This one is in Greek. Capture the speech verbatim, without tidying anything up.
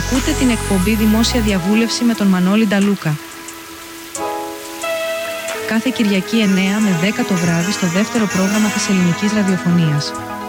Ακούτε την εκπομπή Δημόσια Διαβούλευση με τον Μανώλη Νταλούκα. Κάθε Κυριακή εννέα με δέκα το βράδυ στο δεύτερο πρόγραμμα της ελληνικής ραδιοφωνίας.